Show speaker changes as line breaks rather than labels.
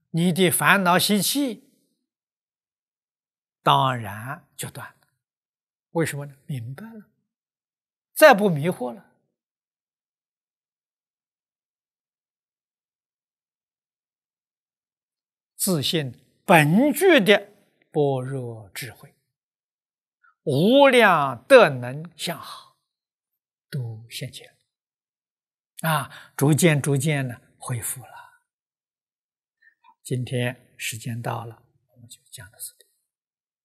你的烦恼习气当然就断了。为什么呢？明白了，再不迷惑了。自信本具的般若智慧，无量德能相好，都现前逐渐呢恢复了。今天时间到了，我们就讲到这。